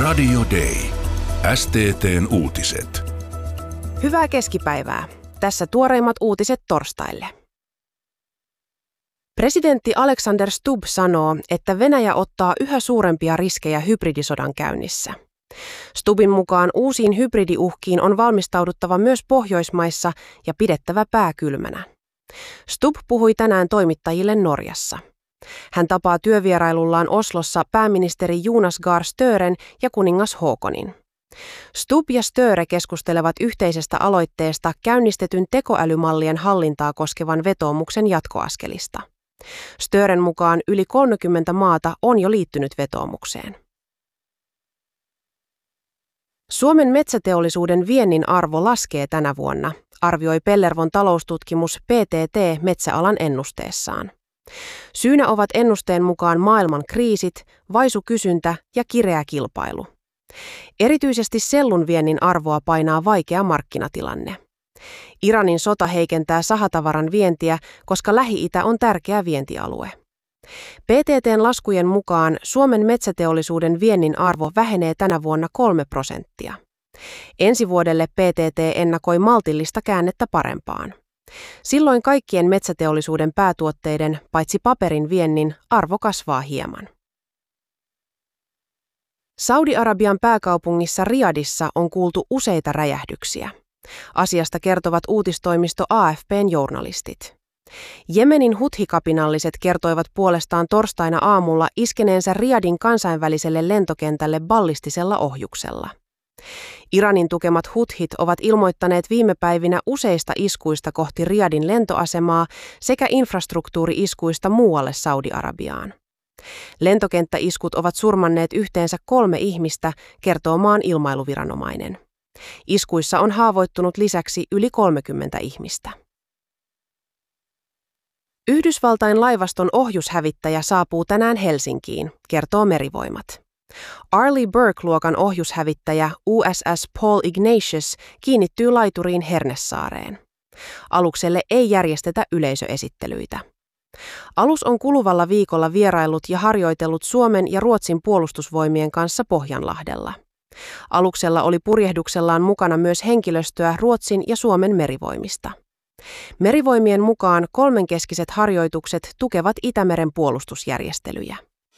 Radio Day. STT:n uutiset. Hyvää keskipäivää. Tässä tuoreimmat uutiset torstaille. Presidentti Alexander Stubb sanoo, että Venäjä ottaa yhä suurempia riskejä hybridisodan käynnissä. Stubbin mukaan uusiin hybridiuhkiin on valmistauduttava myös Pohjoismaissa ja pidettävä pää kylmänä. Stubb puhui tänään toimittajille Norjassa. Hän tapaa työvierailullaan Oslossa pääministeri Jonas Gahr Støren ja kuningas Haakonin. Stubb ja Støre keskustelevat yhteisestä aloitteesta käynnistetyn tekoälymallien hallintaa koskevan vetoomuksen jatkoaskelista. Støren mukaan yli 30 maata on jo liittynyt vetoomukseen. Suomen metsäteollisuuden viennin arvo laskee tänä vuonna, arvioi Pellervon taloustutkimus PTT metsäalan ennusteessaan. Syynä ovat ennusteen mukaan maailman kriisit, vaisu kysyntä ja kireä kilpailu. Erityisesti sellun viennin arvoa painaa vaikea markkinatilanne. Iranin sota heikentää sahatavaran vientiä, koska Lähi-itä on tärkeä vientialue. PTT:n laskujen mukaan Suomen metsäteollisuuden viennin arvo vähenee tänä vuonna 3%. Ensi vuodelle PTT ennakoi maltillista käännettä parempaan. Silloin kaikkien metsäteollisuuden päätuotteiden, paitsi paperin viennin, arvo kasvaa hieman. Saudi-Arabian pääkaupungissa Riyadissa on kuultu useita räjähdyksiä. Asiasta kertovat uutistoimisto AFP:n journalistit. Jemenin huthi-kapinalliset kertoivat puolestaan torstaina aamulla iskeneensä Riyadin kansainväliselle lentokentälle ballistisella ohjuksella. Iranin tukemat huthit ovat ilmoittaneet viime päivinä useista iskuista kohti Riyadin lentoasemaa sekä infrastruktuuri-iskuista muualle Saudi-Arabiaan. Lentokenttäiskut ovat surmanneet yhteensä 3 ihmistä, kertoo maan ilmailuviranomainen. Iskuissa on haavoittunut lisäksi yli 30 ihmistä. Yhdysvaltain laivaston ohjushävittäjä saapuu tänään Helsinkiin, kertoo Merivoimat. Arleigh Burke-luokan ohjushävittäjä USS Paul Ignatius kiinnittyy laituriin Hernesaareen. Alukselle ei järjestetä yleisöesittelyitä. Alus on kuluvalla viikolla vieraillut ja harjoitellut Suomen ja Ruotsin puolustusvoimien kanssa Pohjanlahdella. Aluksella oli purjehduksellaan mukana myös henkilöstöä Ruotsin ja Suomen merivoimista. Merivoimien mukaan kolmenkeskiset harjoitukset tukevat Itämeren puolustusjärjestelyjä.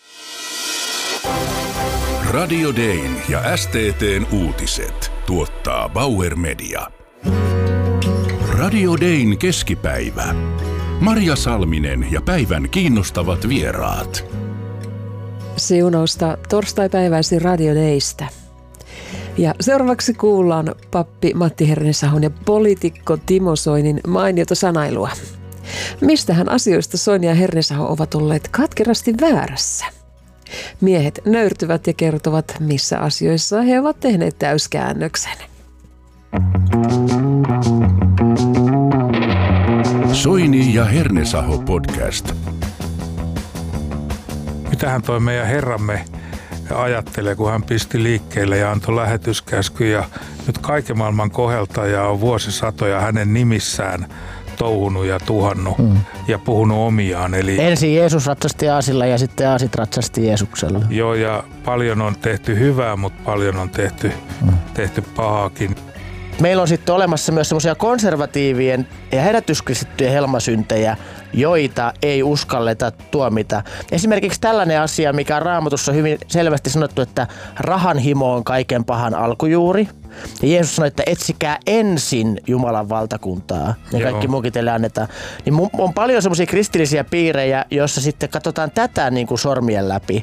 Radio Dayn ja STT:n uutiset tuottaa Bauer Media. Radio Dayn keskipäivä. Marja Salminen ja päivän kiinnostavat vieraat. Siunausta torstaipäiväisi Radio Daystä. Ja seuraavaksi kuullaan pappi Matti Hernesahon ja poliitikko Timo Soinin mainiota sanailua. Mistähän asioista Soini ja Hernesaho ovat olleet katkerasti väärässä? Miehet nöyrtyvät ja kertovat, missä asioissa he ovat tehneet täyskäännöksen. Soini ja Hernesaho podcast. Mitähän toi meidän herramme ajattelee, kun hän pisti liikkeelle ja antoi lähetyskäsky ja nyt kaiken maailman koheltaja on vuosisatoja hänen nimissään touhunut ja tuhannut ja puhunut omiaan. Eli ensin Jeesus ratsasti aasilla ja sitten aasit ratsasti Jeesuksella. Joo, ja paljon on tehty hyvää, mutta paljon on tehty pahaakin. Meillä on sitten olemassa myös semmoisia konservatiivien ja herätyskristittyjen helmasyntejä, joita ei uskalleta tuomita. Esimerkiksi tällainen asia, mikä on Raamatussa hyvin selvästi sanottu, että rahanhimo on kaiken pahan alkujuuri. Ja Jeesus sanoi, että etsikää ensin Jumalan valtakuntaa ja kaikki muukin teille annetaan. Niin on paljon semmoisia kristillisiä piirejä, joissa sitten katsotaan tätä niin kuin sormien läpi.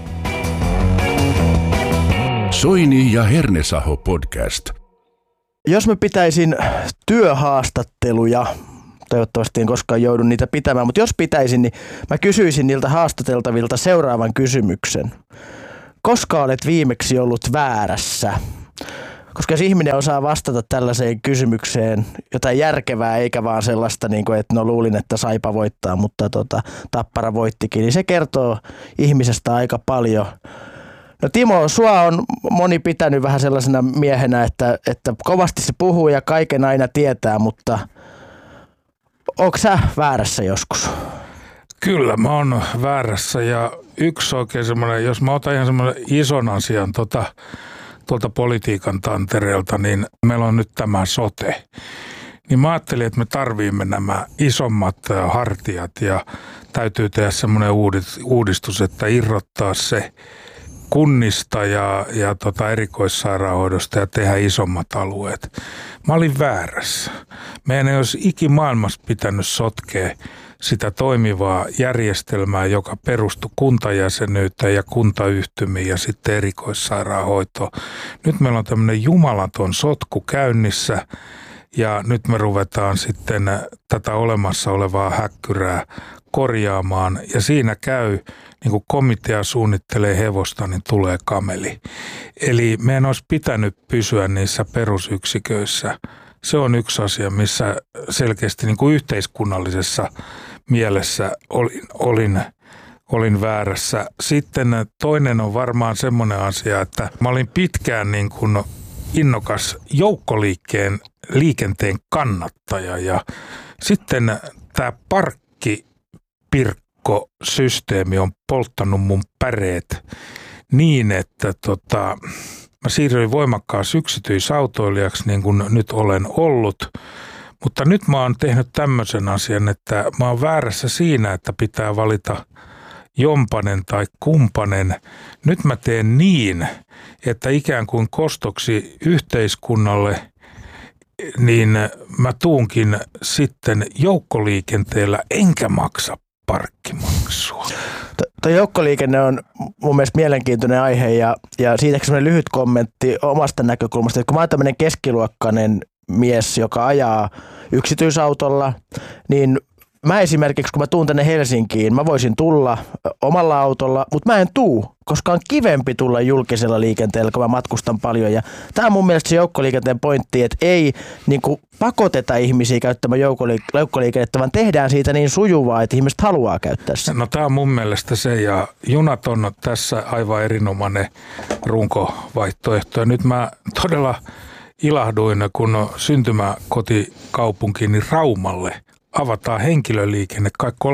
Soini ja Hernesaho podcast. Jos mä pitäisin työhaastatteluja, toivottavasti en koskaan joudu niitä pitämään, mutta jos pitäisin, niin mä kysyisin niiltä haastateltavilta seuraavan kysymyksen. Koska olet viimeksi ollut väärässä? Koska jos ihminen osaa vastata tällaiseen kysymykseen jotain järkevää, eikä vaan sellaista, että no luulin, että Saipa voittaa, mutta Tappara voittikin, niin se kertoo ihmisestä aika paljon. No Timo, sua on moni pitänyt vähän sellaisena miehenä, että kovasti se puhuu ja kaiken aina tietää, mutta onko sä väärässä joskus? Kyllä mä oon väärässä ja yksi oikein semmoinen, jos mä otan ihan semmoinen ison asian tuolta politiikan tantereelta, niin meillä on nyt tämä sote. Niin mä ajattelin, että me tarvimme nämä isommat hartiat ja täytyy tehdä semmoinen uudistus, että irrottaa se kunnista ja erikoissairaanhoidosta ja tehdä isommat alueet. Mä olin väärässä. Meidän ei olisi ikimaailmassa pitänyt sotkea sitä toimivaa järjestelmää, joka perustui kuntajäsenyyteen ja kuntayhtymiin ja sitten erikoissairaanhoitoon. Nyt meillä on tämmöinen jumalaton sotku käynnissä ja nyt me ruvetaan sitten tätä olemassa olevaa häkkyrää korjaamaan ja siinä käy, niin kuin komitea suunnittelee hevosta, niin tulee kameli. Eli meidän olisi pitänyt pysyä niissä perusyksiköissä. Se on yksi asia, missä selkeästi niin kuin yhteiskunnallisessa mielessä olin väärässä. Sitten toinen on varmaan semmoinen asia, että mä olin pitkään niin kuin innokas joukkoliikenteen kannattaja ja sitten tämä parkkipirkkosysteemi on polttanut mun päreet niin, että mä siirryin voimakkaasti yksityisautoilijaksi niin kuin nyt olen ollut, mutta nyt mä oon tehnyt tämmöisen asian, että mä oon väärässä siinä, että pitää valita jompanen tai kumpanen. Nyt mä teen niin, että ikään kuin kostoksi yhteiskunnalle, niin mä tuunkin sitten joukkoliikenteellä enkä maksa parkkimaksua. Tuo joukkoliikenne on mun mielestä mielenkiintoinen aihe ja siitäkin semmoinen lyhyt kommentti omasta näkökulmasta. Kun mä oon tämmöinen keskiluokkainen mies, joka ajaa yksityisautolla, niin mä esimerkiksi, kun mä tuun tänne Helsinkiin, mä voisin tulla omalla autolla, mutta mä en tuu, koska on kivempi tulla julkisella liikenteellä, kun mä matkustan paljon. Ja tää on mun mielestä se joukkoliikenteen pointti, että ei niin kuin pakoteta ihmisiä käyttämään joukkoliikennettä, vaan tehdään siitä niin sujuvaa, että ihmiset haluaa käyttää sitä. No tää on mun mielestä se, ja junat on tässä aivan erinomainen runkovaihtoehto. Ja nyt mä todella ilahduin, kun syntymäkotikaupunkiini Raumalle avataan henkilöliikenne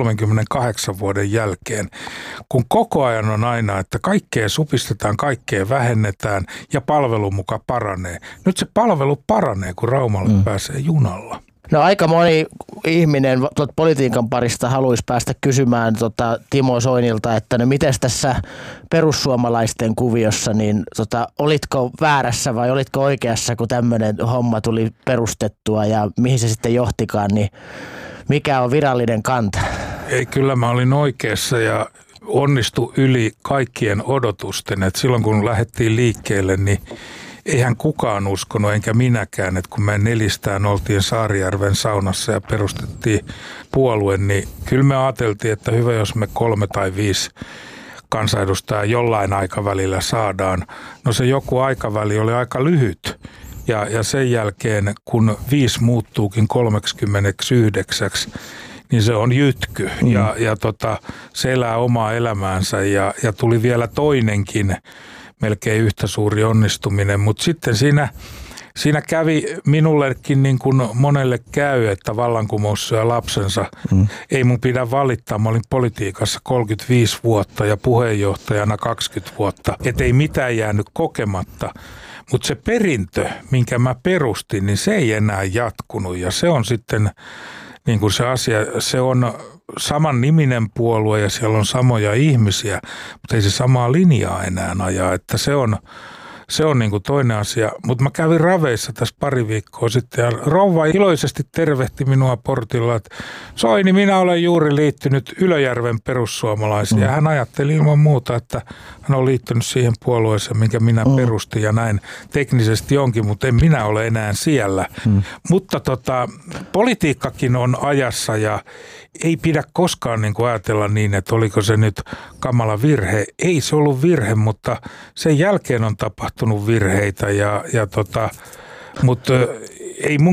38 vuoden jälkeen, kun koko ajan on aina, että kaikkea supistetaan, kaikkea vähennetään ja palvelu muka paranee. Nyt se palvelu paranee, kun Raumalle pääsee junalla. No aika moni ihminen politiikan parista haluaisi päästä kysymään Timo Soinilta, että no mites tässä perussuomalaisten kuviossa, niin olitko väärässä vai olitko oikeassa, kun tämmöinen homma tuli perustettua ja mihin se sitten johtikaan, niin mikä on virallinen kanta? Ei, kyllä mä olin oikeassa ja onnistui yli kaikkien odotusten, että silloin kun lähdettiin liikkeelle, niin eihän kukaan uskonut, enkä minäkään, että kun me 4 oltiin Saarijärven saunassa ja perustettiin puolue, niin kyllä me ajateltiin, että hyvä, jos me 3 tai 5 kansanedustajaa jollain aikavälillä saadaan. No se joku aikaväli oli aika lyhyt ja sen jälkeen, kun 5 muuttuukin 39, niin se on jytky ja se elää omaa elämäänsä ja tuli vielä toinenkin melkein yhtä suuri onnistuminen, mutta sitten siinä kävi minullekin niin kuin monelle käy, että vallankumous syö lapsensa. Ei mun pidä valittaa, mä olin politiikassa 35 vuotta ja puheenjohtajana 20 vuotta, et ei mitään jäänyt kokematta. Mutta se perintö, minkä mä perustin, niin se ei enää jatkunut ja se on sitten niin kuin se asia, se on saman niminen puolue ja siellä on samoja ihmisiä, mutta ei se samaa linjaa enää ajaa, että se on niin kuin toinen asia. Mutta mä kävin raveissa tässä pari viikkoa sitten ja rouva iloisesti tervehti minua portilla, että Soini, minä olen juuri liittynyt Ylöjärven perussuomalaisiin. Ja hän ajatteli ilman muuta, että hän on liittynyt siihen puolueeseen, minkä minä perustin ja näin teknisesti onkin, mutta en minä ole enää siellä. Mutta politiikkakin on ajassa ja ei pidä koskaan niin kuin ajatella niin, että oliko se nyt kamala virhe. Ei se ollut virhe, mutta sen jälkeen on tapahtunut virheitä, mutta ei munkaan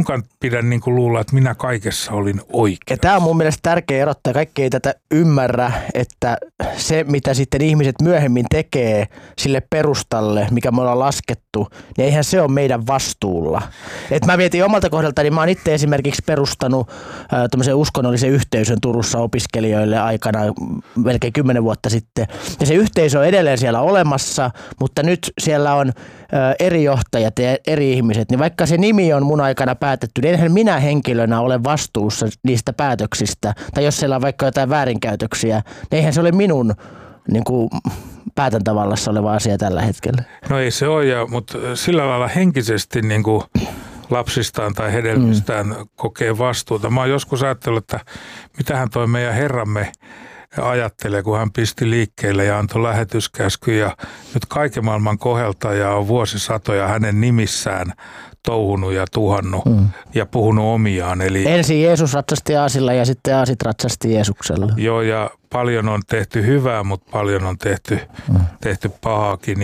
pidä niin kuin luulla, että minä kaikessa olin oikein. Ja tämä on mun mielestä tärkeä erottaa. Kaikki ei tätä ymmärrä, että se mitä sitten ihmiset myöhemmin tekee sille perustalle, mikä me ollaan laskettu, niin eihän se ole meidän vastuulla. Et mä mietin omalta kohdalta, niin mä oon itse esimerkiksi perustanut tämmöisen uskonnollisen yhteisön Turussa opiskelijoille aikana melkein 10 vuotta sitten. Ja se yhteisö on edelleen siellä olemassa, mutta nyt siellä on eri johtajat ja eri ihmiset. Niin vaikka se nimi on mun aikana päätetty, niin enhän minä henkilönä ole vastuussa niistä päätöksistä. Tai jos siellä on vaikka jotain väärinkäytöksiä, niin eihän se ole minun niin kuin päätäntävallassa oleva asia tällä hetkellä. No ei se ole, mutta sillä lailla henkisesti niin kuin lapsistaan tai hedelmistään kokee vastuuta. Mä oon joskus ajatellut, että mitähän toi meidän Herramme ajattelee, kun hän pisti liikkeelle ja antoi lähetyskäsky ja nyt kaiken maailman koheltaja on vuosisatoja hänen nimissään touhunut ja tuhannut ja puhunut omiaan. Eli ensin Jeesus ratsasti aasilla ja sitten aasit ratsasti Jeesuksella. Joo, ja paljon on tehty hyvää, mutta paljon on tehty pahaakin.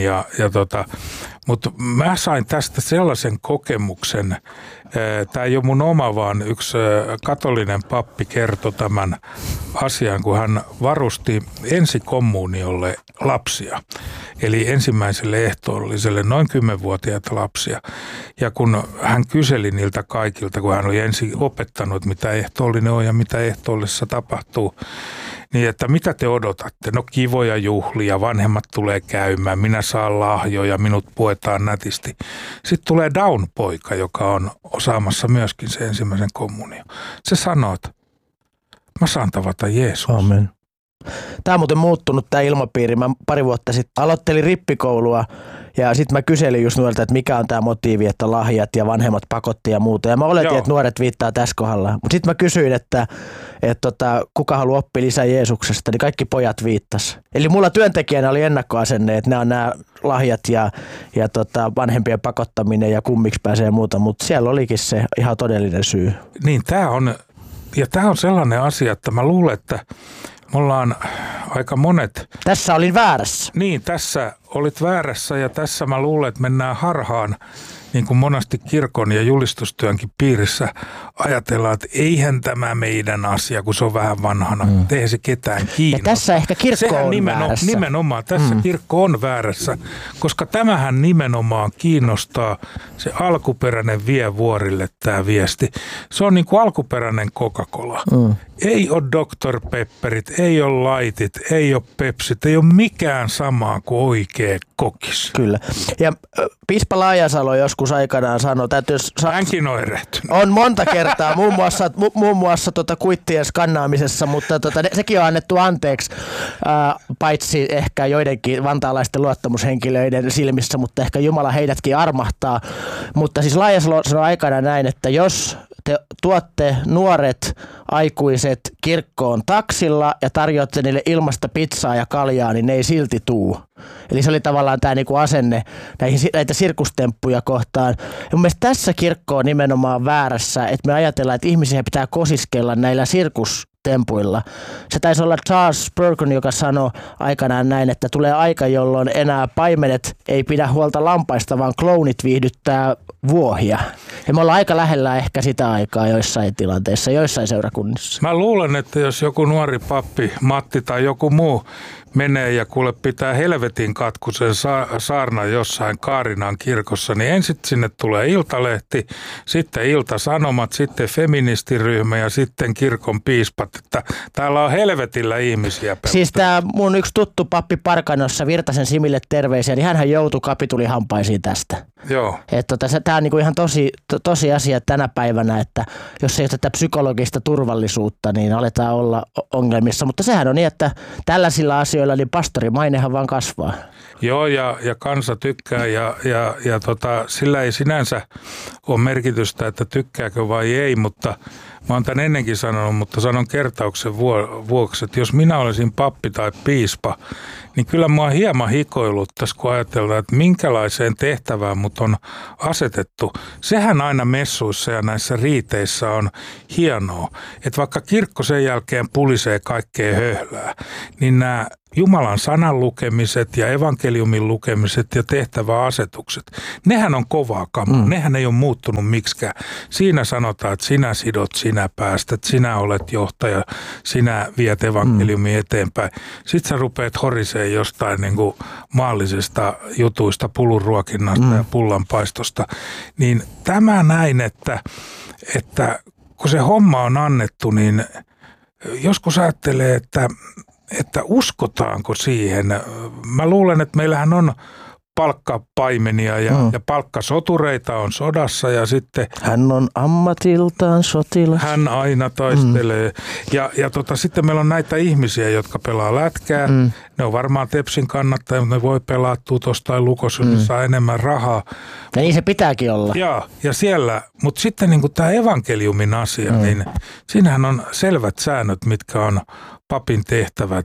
Mutta mä sain tästä sellaisen kokemuksen, tämä ei ole mun oma, vaan yksi katolinen pappi kertoi tämän asian, kun hän varusti ensikommuniolle lapsia. Eli ensimmäiselle ehtoolliselle noin 10-vuotiaita lapsia. Ja kun hän kyseli niiltä kaikilta, kun hän oli ensin opettanut, mitä ehtoollinen on ja mitä ehtoollisessa tapahtuu, niin että mitä te odotatte? No kivoja juhlia, vanhemmat tulee käymään, minä saan lahjoja, minut puetaan nätisti. Sitten tulee Down-poika, joka on osaamassa myöskin se ensimmäisen kommunio. Se sanoo, että mä saan tavata Jeesus. Amen. Tämä on muuten muuttunut tämä ilmapiiri. Mä pari vuotta sitten aloittelin rippikoulua ja sitten mä kyselin just nuorilta, että mikä on tämä motiivi, että lahjat ja vanhemmat pakotti ja muuta. Ja mä oletin, että nuoret viittaa tässä kohdalla. Mutta sitten mä kysyin, että kuka haluaa oppia lisää Jeesuksesta, niin kaikki pojat viittas. Eli mulla työntekijänä oli ennakkoasenne, että nämä on nämä lahjat ja vanhempien pakottaminen ja kummiksi pääsee ja muuta. Mutta siellä olikin se ihan todellinen syy. Niin, tämä on sellainen asia, että mä luulen, että me ollaan aika monet. Tässä olin väärässä. Niin, tässä olit väärässä ja tässä mä luulen, että mennään harhaan, niin kuin monesti kirkon ja julistustyönkin piirissä ajatellaan, että eihän tämä meidän asia, kun se on vähän vanhana. Eihän se ketään kiinnosta. Ja tässä ehkä kirkko on väärässä. Nimenomaan, tässä kirkko on väärässä, koska tämähän nimenomaan kiinnostaa se alkuperäinen vie vuorille tämä viesti. Se on niin kuin alkuperäinen Coca-Cola. Ei ole Dr. Pepperit, ei ole Lightit, ei ole Pepsit, ei ole mikään samaa kuin oikea kokis. Kyllä. Ja Piispa Laajasalo joskus aikanaan sanoi, että jos hänkin on erehtynyt. On monta kertaa, muun muassa kuittien skannaamisessa, mutta sekin on annettu anteeksi, paitsi ehkä joidenkin vantaalaisten luottamushenkilöiden silmissä, mutta ehkä Jumala heidätkin armahtaa. Mutta siis Laajasalo sanoi aikanaan näin, että jos te tuotte nuoret aikuiset kirkkoon taksilla ja tarjoatte niille ilmasta pizzaa ja kaljaa, niin ne ei silti tuu. Eli se oli tavallaan tämä niinku asenne näitä sirkustemppuja kohtaan. Ja mun mielestä tässä kirkko on nimenomaan väärässä, että me ajatellaan, että ihmisiä pitää kosiskella näillä sirkustempuilla. Se taisi olla Charles Spurgeon, joka sanoi aikanaan näin, että tulee aika, jolloin enää paimenet ei pidä huolta lampaista, vaan klounit viihdyttää vuohia. Ja me ollaan aika lähellä ehkä sitä aikaa joissain tilanteissa, joissain seurakunnissa. Mä luulen, että jos joku nuori pappi, Matti tai joku muu menee ja kuule pitää helvetin katkuisen saarnan jossain Kaarinan kirkossa, niin ensin sinne tulee Iltalehti, sitten Ilta-Sanomat, sitten feministiryhmä ja sitten kirkon piispat, että täällä on helvetillä ihmisiä. Siis tämä mun yksi tuttu pappi Parkanossa, Virtasen Simille terveisiä, niin hänhän joutui kapitulihampaisiin tästä. Joo. Tämä on niinku ihan tosi asia tänä päivänä, että jos ei ole tätä psykologista turvallisuutta, niin aletaan olla ongelmissa. Mutta sehän on niin, että tällaisilla asioilla niin pastorimainehan vaan kasvaa. Joo, ja kansa tykkää ja sillä ei sinänsä ole merkitystä, että tykkääkö vai ei, mutta mä oon tämän ennenkin sanonut, mutta sanon kertauksen vuoksi, että jos minä olisin pappi tai piispa, niin kyllä mua hieman hikoiluttaisi, kun ajatellaan, että minkälaiseen tehtävään mut on asetettu. Sehän aina messuissa ja näissä riiteissä on hienoa, että vaikka kirkko sen jälkeen pulisee kaikkea höhlää, niin nämä Jumalan sanan lukemiset ja evankeliumin lukemiset ja tehtäväasetukset, nehän on kovaa kamaa. Nehän ei ole muuttunut miksikään. Siinä sanotaan, että sinä sidot, sinä päästät, sinä olet johtaja, sinä viet evankeliumin eteenpäin. Sitten sä rupeat horiseen jostain niin kuin maallisesta jutuista, pulunruokinnasta ja pullanpaistosta. Niin tämä näin, että kun se homma on annettu, niin joskus ajattelee, että uskotaanko siihen. Mä luulen, että meillähän on palkkapaimenia ja palkkasotureita on sodassa ja sitten... Hän on ammatiltaan sotilas. Hän aina taistelee. Ja sitten meillä on näitä ihmisiä, jotka pelaa lätkää. Ne on varmaan Tepsin kannattajia, mutta ne voi pelaa Tutossa tai Lukossa, saa enemmän rahaa. Ja niin se pitääkin olla. Ja siellä, mutta sitten niin kuin tämä evankeliumin asia, niin siinähän on selvät säännöt, mitkä on papin tehtävät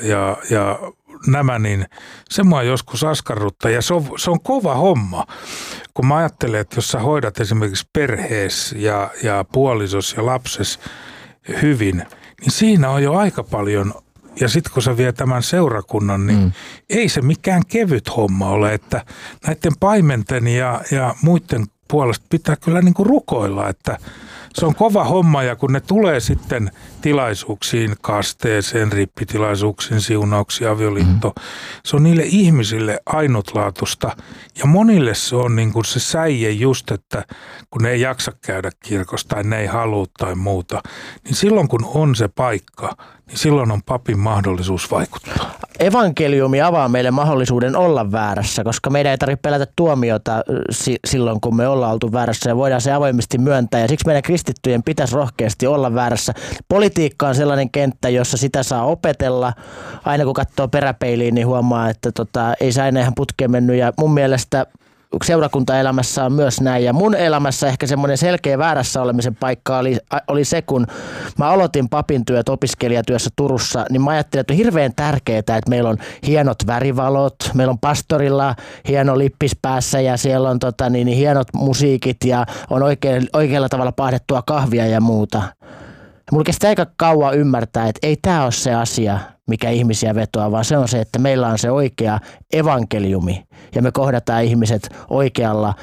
ja nämä, niin se mua joskus askarruttaa ja se on kova homma. Kun mä ajattelen, että jos sä hoidat esimerkiksi perheessä ja puolisos ja lapses hyvin, niin siinä on jo aika paljon. Ja sitten kun sä vie tämän seurakunnan, niin ei se mikään kevyt homma ole, että näiden paimenten ja muiden puolesta pitää kyllä niin kuin rukoilla, että se on kova homma ja kun ne tulee sitten tilaisuuksiin, kasteeseen, rippitilaisuuksiin, siunauksiin, avioliitto, se on niille ihmisille ainutlaatuista ja monille se on niin kuin se säie just, että kun ne ei jaksa käydä kirkossa tai ne ei halua tai muuta, niin silloin kun on se paikka, niin silloin on papin mahdollisuus vaikuttaa. Evankeliumi avaa meille mahdollisuuden olla väärässä, koska meidän ei tarvitse pelätä tuomiota silloin, kun me ollaan oltu väärässä ja voidaan se avoimesti myöntää. Ja siksi meidän kristittyjen pitäisi rohkeasti olla väärässä. Politiikka on sellainen kenttä, jossa sitä saa opetella. Aina kun katsoo peräpeiliin, niin huomaa, että ei se aina ihan putkeen mennyt. Ja mun mielestä seurakuntaelämässä on myös näin. Ja mun elämässä ehkä semmoinen selkeä väärässä olemisen paikka oli se, kun mä aloitin papin työt opiskelijatyössä Turussa, niin mä ajattelin, että on hirveän tärkeää, että meillä on hienot värivalot, meillä on pastorilla hieno lippis päässä ja siellä on hienot musiikit ja on oikealla tavalla paahdettua kahvia ja muuta. Mulla kesti aika kauan ymmärtää, että ei tämä ole se asia, mikä ihmisiä vetoaa, vaan se on se, että meillä on se oikea evankeliumi ja me kohdataan ihmiset oikealla,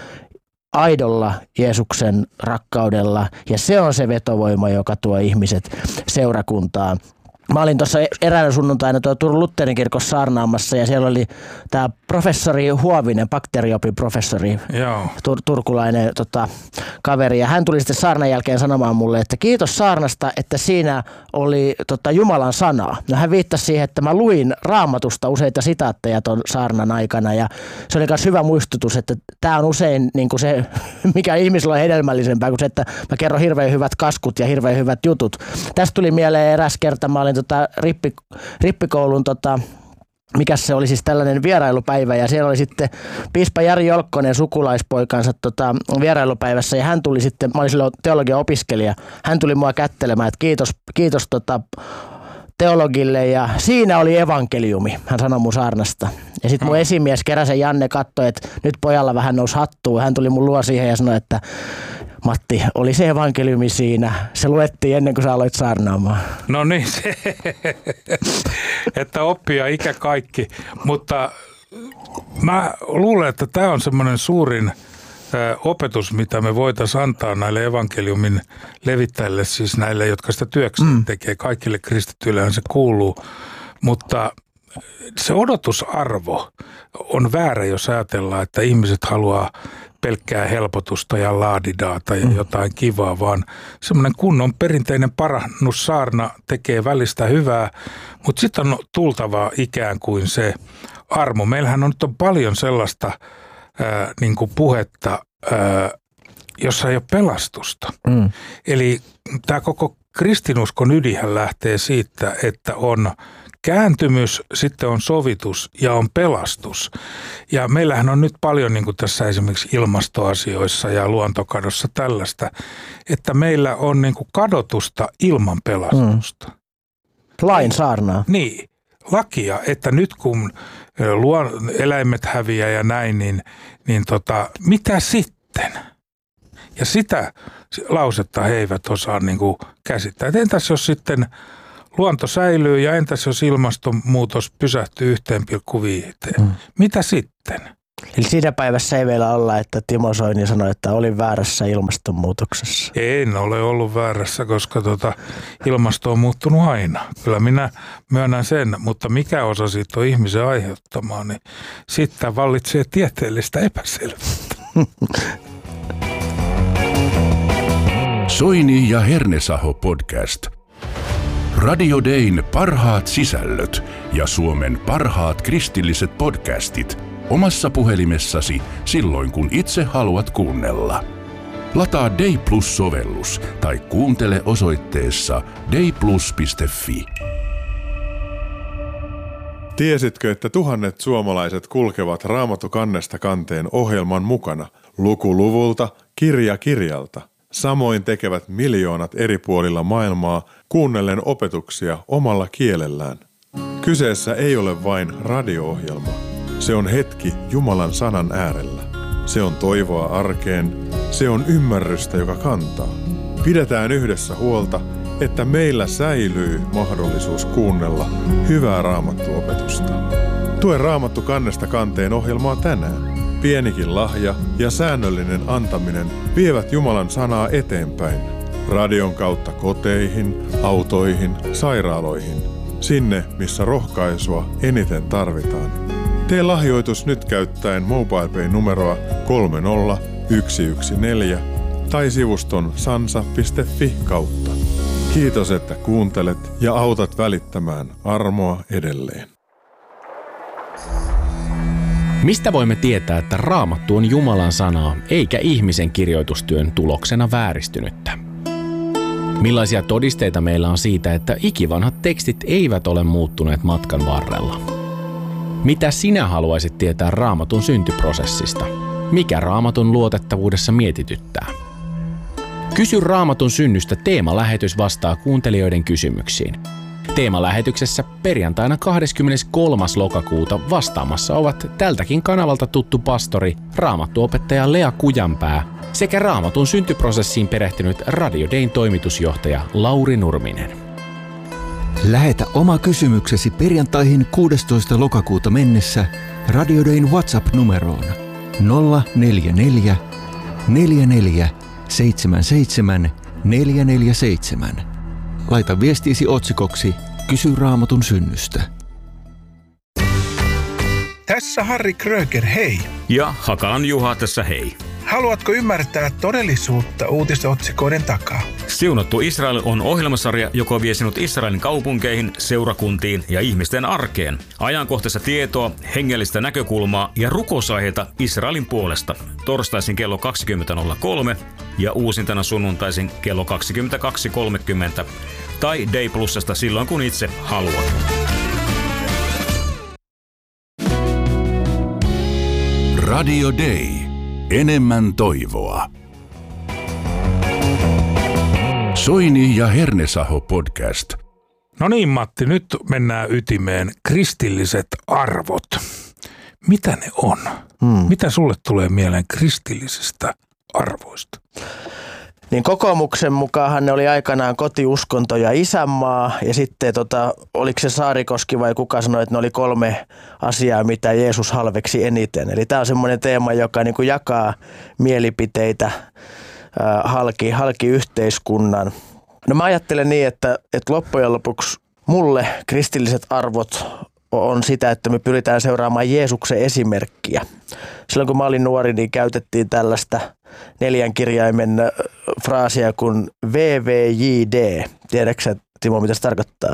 aidolla Jeesuksen rakkaudella ja se on se vetovoima, joka tuo ihmiset seurakuntaan. Mä olin tuossa eräänä sunnuntaina Turun Lutherin kirkossa saarnaamassa ja siellä oli tämä professori Huovinen, bakteeriopin professori, turkulainen kaveri. Ja hän tuli sitten saarnan jälkeen sanomaan mulle, että kiitos saarnasta, että siinä oli Jumalan sanaa. No hän viittasi siihen, että mä luin Raamatusta useita sitaatteja ton saarnan aikana ja se oli myös hyvä muistutus, että tämä on usein niin kuin se, mikä ihmisellä on hedelmällisempää kuin se, että mä kerron hirveän hyvät kaskut ja hirveän hyvät jutut. Tästä tuli mieleen eräs kerta, mä olin rippikoulun mikä se oli siis tällainen vierailupäivä ja siellä oli sitten piispa Jari Jolkkonen sukulaispoikansa vierailupäivässä ja hän tuli sitten, mä olin silloin teologian opiskelija, hän tuli mua kättelemään, että kiitos teologille ja siinä oli evankeliumi, hän sanoi mun saarnasta. Ja sitten mun esimies Keräsen Janne katsoi, että nyt pojalla vähän nousi hattuun, hän tuli mun luo siihen ja sanoi, että Matti, oli se evankeliumi siinä. Se luettiin ennen kuin sä aloit saarnaamaan. No niin, että oppia ikä kaikki. Mutta mä luulen, että tämä on semmoinen suurin opetus, mitä me voitaisiin antaa näille evankeliumin levittäjille, siis näille, jotka sitä työkseen tekee. Kaikille kristityillehän se kuuluu, mutta se odotusarvo on väärä, jos ajatellaan, että ihmiset haluaa pelkkää helpotusta ja laadidaata ja jotain kivaa, vaan semmoinen kunnon perinteinen parannussaarna tekee välistä hyvää, mutta sitten on tultava ikään kuin se armo. Meillähän on nyt paljon sellaista niin kuin puhetta, jossa ei ole pelastusta. Eli tämä koko kristinuskon ydinhän lähtee siitä, että on kääntymys, sitten on sovitus ja on pelastus. Ja meillähän on nyt paljon niin kuin tässä esimerkiksi ilmastoasioissa ja luontokadossa tällaista, että meillä on niin kuin kadotusta ilman pelastusta. Lain saarnaa. Niin, lakia, että nyt kun eläimet häviää ja näin, niin mitä sitten? Ja sitä lausetta he eivät osaa niin kuin käsittää. Et entäs jos sitten luonto säilyy ja entäs jos ilmastonmuutos pysähtyy 1,5? Mitä sitten? Eli siinä päivässä ei vielä olla, että Timo Soini sanoi, että olin väärässä ilmastonmuutoksessa. En ole ollut väärässä, koska ilmasto on muuttunut aina. Kyllä minä myönnän sen, mutta mikä osa siitä on ihmisen aiheuttamaa, niin sitten vallitsee tieteellistä epäselvyyttä. Soini ja Hernesaho podcast. Radio Dayn parhaat sisällöt ja Suomen parhaat kristilliset podcastit omassa puhelimessasi silloin, kun itse haluat kuunnella. Lataa Day Plus-sovellus tai kuuntele osoitteessa dayplus.fi. Tiesitkö, että tuhannet suomalaiset kulkevat Raamattu kannesta kanteen ohjelman mukana, luku luvulta, kirja kirjalta? Samoin tekevät miljoonat eri puolilla maailmaa kuunnellen opetuksia omalla kielellään. Kyseessä ei ole vain radio-ohjelma. Se on hetki Jumalan sanan äärellä. Se on toivoa arkeen. Se on ymmärrystä, joka kantaa. Pidetään yhdessä huolta, että meillä säilyy mahdollisuus kuunnella hyvää Raamattu-opetusta. Tue Raamattu kannesta kanteen ohjelmaa tänään. Pienikin lahja ja säännöllinen antaminen vievät Jumalan sanaa eteenpäin. Radion kautta koteihin, autoihin, sairaaloihin. Sinne, missä rohkaisua eniten tarvitaan. Tee lahjoitus nyt käyttäen MobilePay-numeroa 30114 tai sivuston sansa.fi kautta. Kiitos, että kuuntelet ja autat välittämään armoa edelleen. Mistä voimme tietää, että Raamattu on Jumalan sanaa eikä ihmisen kirjoitustyön tuloksena vääristynyttä? Millaisia todisteita meillä on siitä, että ikivanhat tekstit eivät ole muuttuneet matkan varrella? Mitä sinä haluaisit tietää Raamatun syntyprosessista? Mikä Raamatun luotettavuudessa mietityttää? Kysy Raamatun synnystä teemalähetys vastaa kuuntelijoiden kysymyksiin. Teemalähetyksessä perjantaina 23. lokakuuta vastaamassa ovat tältäkin kanavalta tuttu pastori, raamattuopettaja Lea Kujanpää sekä Raamatun syntyprosessiin perehtynyt Radio Dayn toimitusjohtaja Lauri Nurminen. Lähetä oma kysymyksesi perjantaihin 16. lokakuuta mennessä Radio Dayn WhatsApp-numeroon 044 44 77 447. Laita viestiisi otsikoksi Kysy Raamatun synnystä. Tässä Harri Kröger, hei. Ja Hakalan Juha tässä hei. Haluatko ymmärtää todellisuutta uutisotsikoiden takaa? Siunattu Israel on ohjelmasarja, joka vie sinut Israelin kaupunkeihin, seurakuntiin ja ihmisten arkeen. Ajankohtaista tietoa, hengellistä näkökulmaa ja rukousaiheita Israelin puolesta. Torstaisin kello 20.03 ja uusintana sunnuntaisin kello 22.30 tai Day Plusasta silloin kun itse haluat. Radio Day. Enemmän toivoa. Soini ja Hernesaho podcast. No niin Matti, nyt mennään ytimeen. Kristilliset arvot. Mitä ne on? Mitä sulle tulee mieleen kristillisistä arvoista? Niin kokoomuksen mukaanhan ne oli aikanaan kotiuskonto ja isänmaa ja sitten oliko se Saarikoski vai kuka sanoi, että ne oli 3 asiaa, mitä Jeesus halveksi eniten. Eli tämä on semmoinen teema, joka niin kuin jakaa mielipiteitä halki yhteiskunnan. No mä ajattelen niin, että loppujen lopuksi mulle kristilliset arvot on sitä, että me pyritään seuraamaan Jeesuksen esimerkkiä. Silloin kun mä olin nuori, niin käytettiin tällaista 4 kirjaimen fraasia kuin VVJD. Tiedätkö Timo, mitä se tarkoittaa?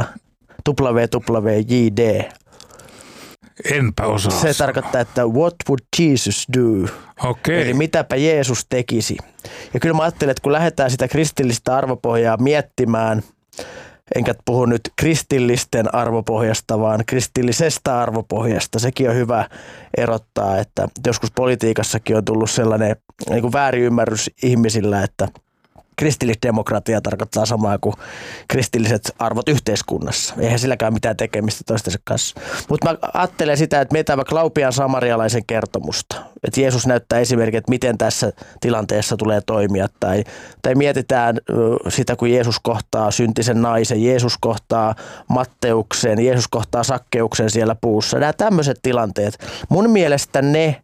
WWJD. Enpä osaa. Se tarkoittaa, että what would Jesus do? Okei. Eli mitäpä Jeesus tekisi. Ja kyllä mä ajattelen, että kun lähdetään sitä kristillistä arvopohjaa miettimään, enkä puhu nyt kristillisten arvopohjasta, vaan kristillisestä arvopohjasta. Sekin on hyvä erottaa, että joskus politiikassakin on tullut sellainen niin kuin väärinymmärrys ihmisillä, että kristillisdemokratia tarkoittaa samaa kuin kristilliset arvot yhteiskunnassa. Eihän silläkään mitään tekemistä toistensa kanssa. Mutta mä ajattelen sitä, että mietitään vaikka Laupian samarialaisen kertomusta. että Jeesus näyttää esimerkkiä, että miten tässä tilanteessa tulee toimia. Tai mietitään sitä, kun Jeesus kohtaa syntisen naisen, Jeesus kohtaa Matteuksen, Jeesus kohtaa Sakkeuksen siellä puussa. Nämä tämmöiset tilanteet, mun mielestä ne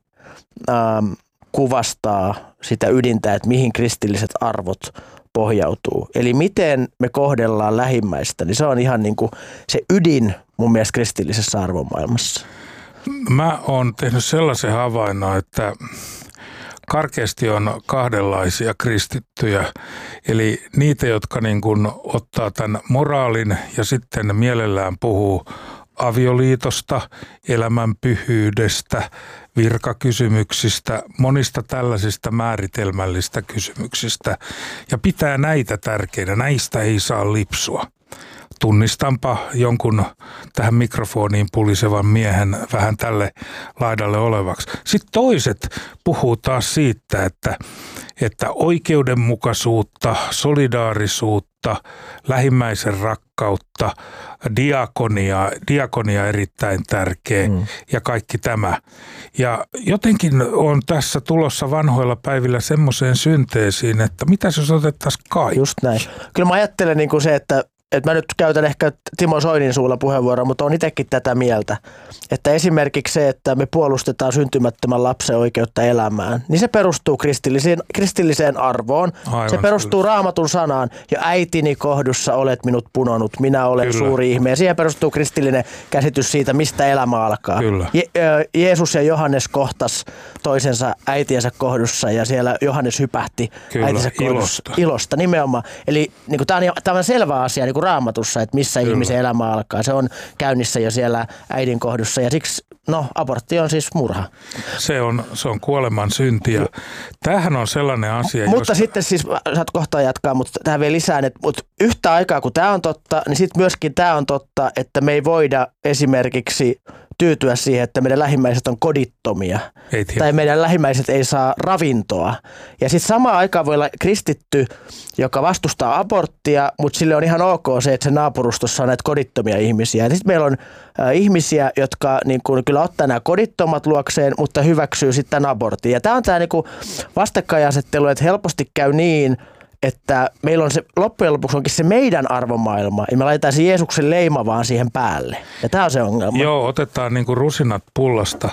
kuvastaa sitä ydintä, että mihin kristilliset arvot pohjautuu. Eli miten me kohdellaan lähimmäistä, niin se on ihan niin kuin se ydin mun mielestä kristillisessä arvomaailmassa. Mä oon tehnyt sellaisen havainnon, että karkeasti on kahdenlaisia kristittyjä, eli niitä, jotka niin kuin ottaa tämän moraalin ja sitten mielellään puhuu avioliitosta, elämän pyhyydestä, virkakysymyksistä, monista tällaisista määritelmällistä kysymyksistä ja pitää näitä tärkeinä. Näistä ei saa lipsua. Tunnistanpa jonkun tähän mikrofoniin pulisevan miehen vähän tälle laidalle olevaksi. Sitten toiset puhuu taas siitä, että oikeudenmukaisuutta, solidaarisuutta, lähimmäisen rakkautta, diakonia erittäin tärkeä ja kaikki tämä. Ja jotenkin on tässä tulossa vanhoilla päivillä semmoiseen synteesiin, että mitä jos otettaisiin kaikki? Just näin. Kyllä mä ajattelen niin kuin se, että mä nyt käytän ehkä Timo Soinin suulla puheenvuoroa, mutta on itsekin tätä mieltä, että esimerkiksi se, että me puolustetaan syntymättömän lapsen oikeutta elämään, niin se perustuu kristilliseen arvoon. Aivan se perustuu Raamatun sanaan, jo äitini kohdussa olet minut punonut, minä olen Kyllä. suuri ihme. Ja siihen perustuu kristillinen käsitys siitä, mistä elämä alkaa. Jeesus ja Johannes kohtas toisensa äitiensä kohdussa ja siellä Johannes hypähti äitinsä kohdussa. Ilosta nimenomaan. Eli niin tämä on selvä asia niin kuin Raamatussa, että missä Kyllä. ihmisen elämä alkaa. Se on käynnissä jo siellä äidin kohdussa ja siksi abortti on siis murha. Se on kuoleman synti ja tämähän on sellainen asia. Mutta sitten siis, saat kohta jatkaa, mutta tähän vielä lisään, että yhtä aikaa kun tämä on totta, niin sitten myöskin tämä on totta, että me ei voida esimerkiksi tyytyä siihen, että meidän lähimmäiset on kodittomia tai meidän lähimmäiset ei saa ravintoa. Ja sitten samaan aikaan voi olla kristitty, joka vastustaa aborttia, mutta sille on ihan ok se, että se naapurustossa on näitä kodittomia ihmisiä. Sitten meillä on ihmisiä, jotka niin kun, kyllä ottaa nämä kodittomat luokseen, mutta hyväksyy sitten abortin. Ja tämä on tämä niin kun vastakkainasettelu, että helposti käy niin, että meillä on se, loppujen lopuksi onkin se meidän arvomaailma, ja me laitetaan se Jeesuksen leima vaan siihen päälle. Ja tämä on se ongelma. Joo, otetaan niin kuin rusinat pullasta,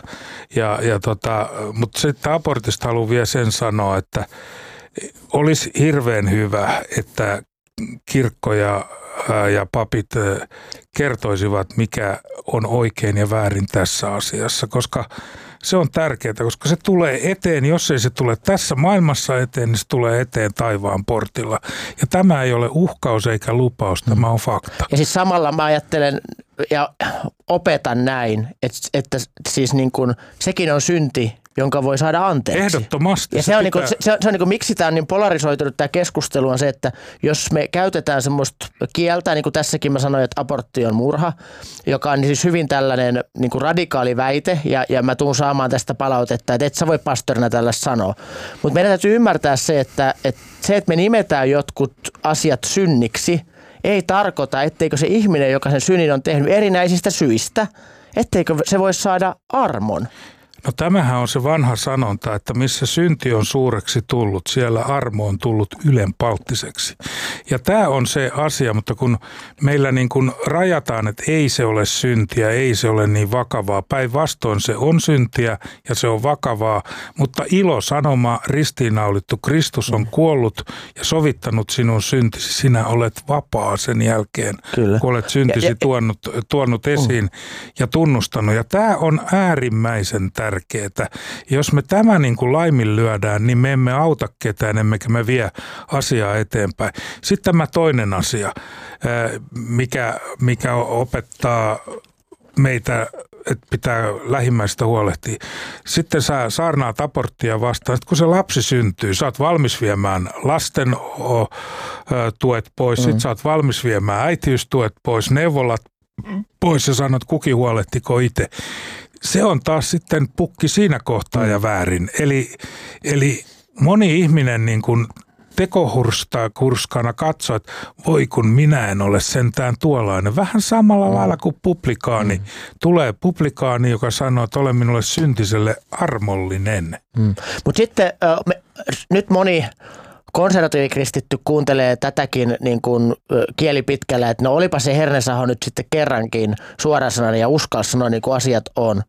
mutta sitten abortista haluan vielä sen sanoa, että olisi hirveän hyvä, että kirkko ja papit kertoisivat, mikä on oikein ja väärin tässä asiassa, koska se on tärkeää, koska se tulee eteen, jos ei se tule tässä maailmassa eteen, niin se tulee eteen taivaan portilla. Ja tämä ei ole uhkaus eikä lupaus, tämä on fakta. Ja siis samalla mä ajattelen ja opetan näin, että siis niin kuin, sekin on synti, jonka voi saada anteeksi. Ehdottomasti. Ja se on niin kuin, miksi tämä on niin polarisoitunut tämä keskustelu on se, että jos me käytetään semmoista kieltä, niin kuin tässäkin mä sanoin, että abortti on murha, joka on siis hyvin tällainen niin kuin radikaali väite, ja mä tuun saamaan tästä palautetta, että et sä voi pastorina tällaista sanoa. Mutta meidän täytyy ymmärtää se, että me nimetään jotkut asiat synniksi, ei tarkoita, etteikö se ihminen, joka sen synnin on tehnyt erinäisistä syistä, etteikö se voi saada armon. No tämähän on se vanha sanonta, että missä synti on suureksi tullut, siellä armo on tullut ylenpalttiseksi. Ja tämä on se asia, mutta kun meillä niin kun rajataan, että ei se ole syntiä, ei se ole niin vakavaa. Päinvastoin se on syntiä ja se on vakavaa, mutta ilosanoma ristiinnaulittu Kristus on kuollut ja sovittanut sinun syntisi. Sinä olet vapaa sen jälkeen, Kyllä. kun olet syntisi tuonut esiin ja tunnustanut. Ja tämä on äärimmäisen tärkeää. Jos me tämä niin kuin laiminlyödään, niin me emme auta ketään, emmekä me vie asiaa eteenpäin. Sitten tämä toinen asia, mikä opettaa meitä, että pitää lähimmäistä huolehtia. Sitten sä saarnaat aborttia vastaan. Sitten kun se lapsi syntyy, sä oot valmis viemään lasten tuet pois, sitten sä oot valmis viemään äitiystuet pois, neuvolat pois ja sanot, kukin huolehtiko itse. Se on taas sitten pukki siinä kohtaa ja väärin. Eli moni ihminen niin kuin tekohurskana katsoa, että voi kun minä en ole sentään tuollainen. Vähän samalla lailla kuin publikaani. Tulee publikaani, joka sanoo, että ole minulle syntiselle armollinen. Mutta sitten nyt moni konservatiivikristitty kuuntelee tätäkin niin kuin kieli pitkällä, että no olipa se Hernesaho nyt sitten kerrankin suorasanainen ja uskalsi sanoa niin kuin asiat on.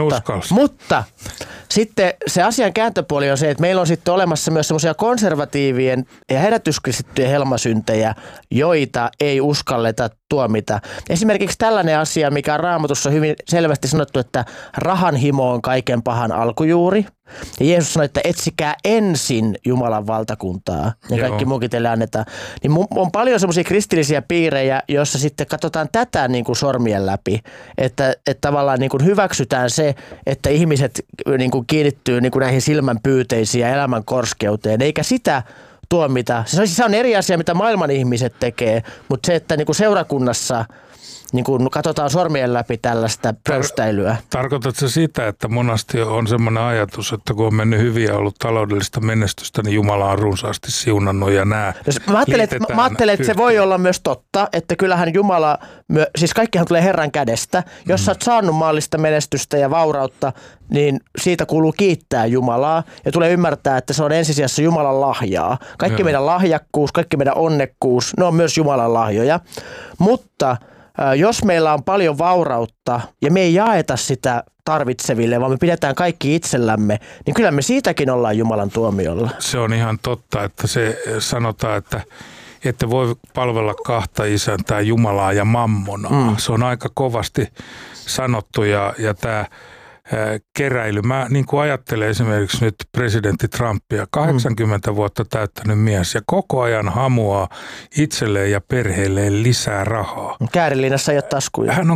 Mutta sitten se asian kääntöpuoli on se, että meillä on sitten olemassa myös semmoisia konservatiivien ja herätyskristittyjen helmasyntejä, joita ei uskalleta tuomita. Esimerkiksi tällainen asia, mikä on Raamatussa hyvin selvästi sanottu, että rahanhimo on kaiken pahan alkujuuri. Ja Jeesus sanoi, että etsikää ensin Jumalan valtakuntaa ja kaikki muukin teille annetaan. Niin on paljon semmoisia kristillisiä piirejä, joissa sitten katsotaan tätä niin kuin sormien läpi, että tavallaan niin kuin hyväksytään se, että ihmiset niin kuin kiinnittyy niin kuin näihin silmänpyyteisiin ja elämän korskeuteen, eikä sitä tuomita. Se on eri asia, mitä maailman ihmiset tekee, mutta se, että niin kuin seurakunnassa niin kun katsotaan sormien läpi tällaista pöystäilyä. Tarkoitatko sitä, että monasti on semmoinen ajatus, että kun on mennyt hyvin ja ollut taloudellista menestystä, niin Jumala on runsaasti siunannut ja nämä Mä ajattelen, että se voi olla myös totta, että kyllähän Jumala, siis kaikkihan tulee Herran kädestä. Jos sä oot saanut maallista menestystä ja vaurautta, niin siitä kuuluu kiittää Jumalaa ja tulee ymmärtää, että se on ensisijassa Jumalan lahjaa. Kaikki meidän lahjakkuus, kaikki meidän onnekkuus, ne on myös Jumalan lahjoja, mutta jos meillä on paljon vaurautta ja me ei jaeta sitä tarvitseville, vaan me pidetään kaikki itsellämme, niin kyllä me siitäkin ollaan Jumalan tuomiolla. Se on ihan totta, että se sanotaan, että voi palvella kahta isäntää, Jumalaa ja mammonaa. Se on aika kovasti sanottu ja tämä keräily. Mä niin kuin ajattelen esimerkiksi nyt presidentti Trumpia, 80 vuotta täyttänyt mies ja koko ajan hamuaa itselleen ja perheelleen lisää rahaa. Käärinliinassa ei ole taskuja. Hän on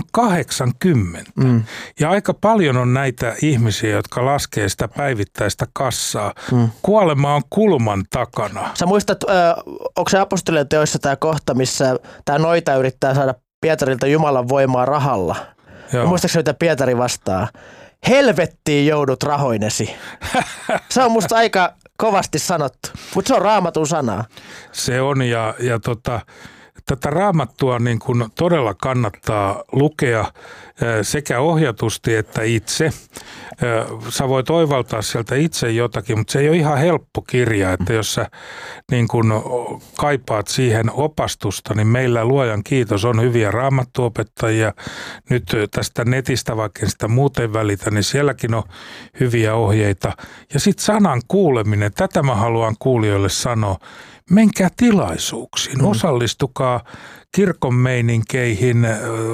80. Ja aika paljon on näitä ihmisiä, jotka laskee sitä päivittäistä kassaa. Kuolema on kulman takana. Sä muistat, onko se apostolien teoissa tämä kohta, missä tämä noita yrittää saada Pietarilta Jumalan voimaa rahalla? Muistatko mitä Pietari vastaa? Helvettiin joudut rahoinesi. Se on musta aika kovasti sanottu, mutta se on Raamatun sanaa. Se on ja tätä Raamattua niin kuin todella kannattaa lukea sekä ohjatusti että itse. Sä voit oivaltaa sieltä itse jotakin, mutta se ei ole ihan helppo kirja, että jos sä niin kun kaipaat siihen opastusta, niin meillä luojan kiitos on hyviä raamattuopettajia. Nyt tästä netistä, vaikka sitä muuten välitä, niin sielläkin on hyviä ohjeita. Ja sitten sanan kuuleminen, tätä mä haluan kuulijoille sanoa. Menkää tilaisuuksiin, osallistukaa kirkon meininkeihin,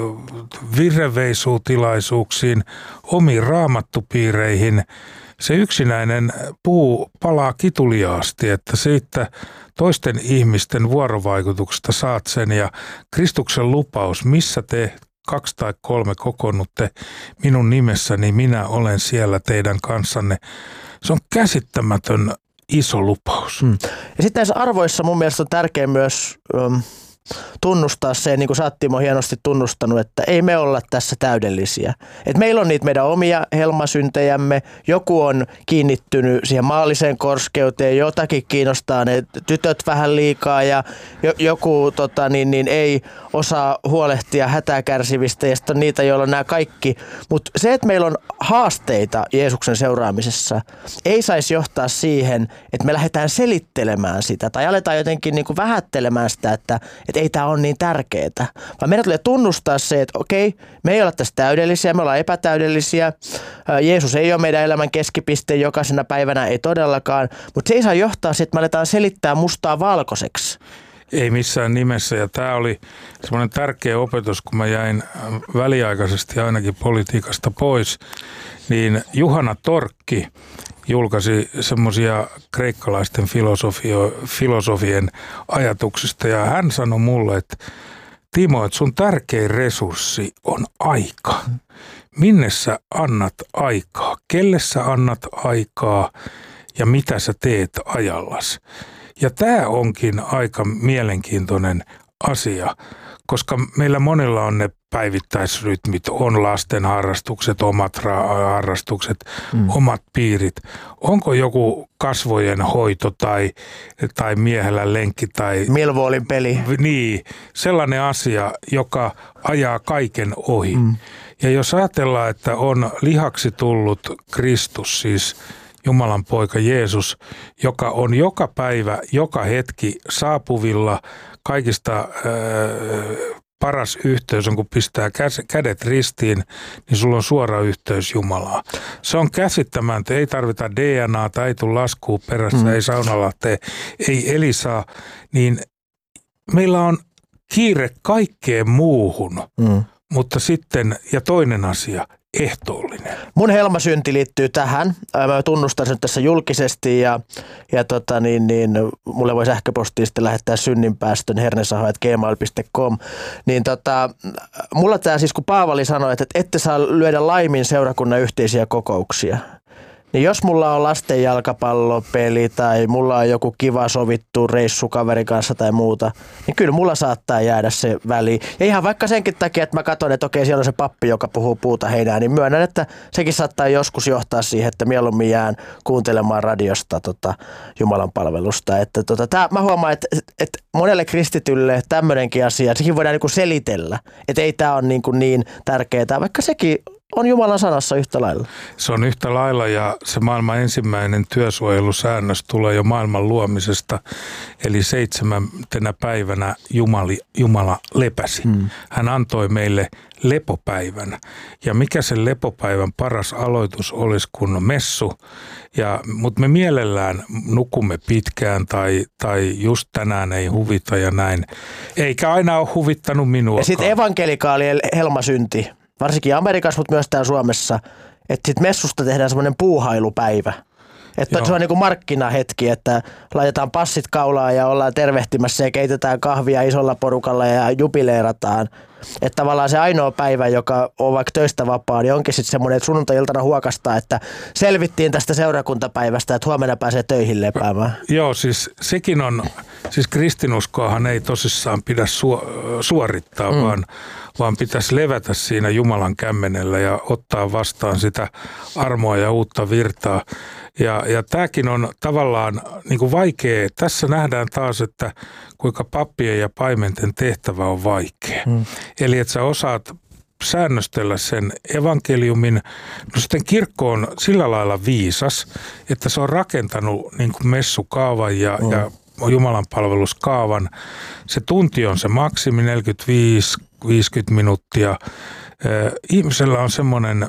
virreveisuutilaisuuksiin, omiin raamattupiireihin. Se yksinäinen puu palaa kituliaasti, että siitä toisten ihmisten vuorovaikutuksesta saat sen ja Kristuksen lupaus, missä te 2 tai 3 kokoonnutte minun nimessäni, minä olen siellä teidän kanssanne. Se on käsittämätön iso lupaus. Ja sitten näissä arvoissa mun mielestä on tärkeää myös tunnustaa se, niin kuin sä Timo hienosti tunnustanut, että ei me olla tässä täydellisiä. Et meillä on niitä meidän omia helmasyntejämme, joku on kiinnittynyt siihen maalliseen korskeuteen, jotakin kiinnostaa ne tytöt vähän liikaa ja joku ei osaa huolehtia hätää kärsivistä ja sitten on niitä, joilla on nämä kaikki. Mutta se, että meillä on haasteita Jeesuksen seuraamisessa, ei saisi johtaa siihen, että me lähdetään selittelemään sitä tai aletaan jotenkin niin kuin vähättelemään sitä, että ei tämä ole niin tärkeää, vaan meidän tulee tunnustaa se, että okei, me ei olla tässä täydellisiä, me ollaan epätäydellisiä. Jeesus ei ole meidän elämän keskipiste jokaisena päivänä, ei todellakaan, mutta se ei saa johtaa siihen, että me aletaan selittää mustaa valkoiseksi. Ei missään nimessä ja tämä oli semmoinen tärkeä opetus, kun mä jäin väliaikaisesti ainakin politiikasta pois, niin Juhana Torkki julkaisi semmoisia kreikkalaisten filosofien ajatuksista ja hän sanoi mulle, että Timo, että sun tärkein resurssi on aika. Minne sä annat aikaa? Kelle sä annat aikaa ja mitä sä teet ajallas? Ja tämä onkin aika mielenkiintoinen asia, koska meillä monilla on ne päivittäisrytmit, on lasten harrastukset, omat harrastukset, omat piirit. Onko joku kasvojen hoito tai miehellä lenkki tai Millwallin peli. Niin, sellainen asia, joka ajaa kaiken ohi. Ja jos ajatellaan, että on lihaksi tullut Kristus, siis Jumalan poika Jeesus, joka on joka päivä, joka hetki saapuvilla, kaikista paras yhteys on, kun pistää kädet ristiin, niin sulla on suora yhteys Jumalaan. Se on käsittämätöntä, ei tarvita DNAta, ei tule laskua perässä, ei Saunalahteen, ei Elisaa, niin meillä on kiire kaikkeen muuhun, mutta sitten, ja toinen asia, ehtoollinen. Mun helmasynti liittyy tähän. Mä tunnustan sen tässä julkisesti ja mulle voi sähköpostiin sitten lähettää synninpäästön hernesaho@gmail.com. Niin mulla tää siis, kun Paavali sanoi, että ette saa lyödä laimin seurakunnan yhteisiä kokouksia. Niin jos mulla on lasten jalkapallopeli tai mulla on joku kiva sovittu reissu kaverin kanssa tai muuta, niin kyllä mulla saattaa jäädä se väliin. Ja ihan vaikka senkin takia, että mä katson, että okei, siellä on se pappi, joka puhuu puuta heinää, niin myönnän, että sekin saattaa joskus johtaa siihen, että mieluummin jään kuuntelemaan radiosta Jumalan palvelusta. Että mä huomaan, että monelle kristitylle tämmöinenkin asia, sekin voidaan niinku selitellä, että ei tää ole niin tärkeää, vaikka sekin on Jumalan sanassa yhtä lailla. Se on yhtä lailla ja se maailman ensimmäinen työsuojelusäännös tulee jo maailman luomisesta. Eli 7. päivänä Jumala lepäsi. Hän antoi meille lepopäivän. Ja mikä sen lepopäivän paras aloitus olisi kuin messu. Mutta me mielellään nukumme pitkään tai just tänään ei huvita ja näin. Eikä aina ole huvittanut minuakaan. Ja sitten evankelikaalien helmasynti. Varsinkin Amerikassa, mutta myös täällä Suomessa, että sitten messusta tehdään semmoinen puuhailupäivä. Että se on niin kuin markkinahetki, että laitetaan passit kaulaan ja ollaan tervehtimässä ja keitetään kahvia isolla porukalla ja jubileerataan. Että tavallaan se ainoa päivä, joka on vaikka töistä vapaa, niin onkin sitten semmoinen, että sunnuntai-iltana huokastaa, että selvittiin tästä seurakuntapäivästä, että huomenna pääsee töihin lepäämään. Joo, siis sekin on, siis kristinuskoahan ei tosissaan pidä suorittaa, vaan pitäisi levätä siinä Jumalan kämmenellä ja ottaa vastaan sitä armoa ja uutta virtaa. Ja tämäkin on tavallaan niin kuin vaikea. Tässä nähdään taas, että kuinka pappien ja paimenten tehtävä on vaikea. Eli että sä osaat säännöstellä sen evankeliumin. No sitten kirkko on sillä lailla viisas, että se on rakentanut niin kuin messukaavan ja Jumalan palveluskaavan. Se tunti on se maksimi, 45-50 minuuttia. Ihmisellä on semmoinen